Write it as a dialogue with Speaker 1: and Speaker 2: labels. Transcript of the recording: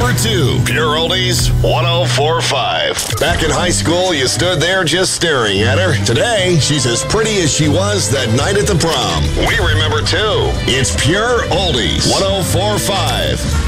Speaker 1: number 2. Pure Oldies 1045. Back in high school, you stood there just staring at her. Today, she's as pretty as she was that night at the prom. We remember too. It's Pure Oldies 1045.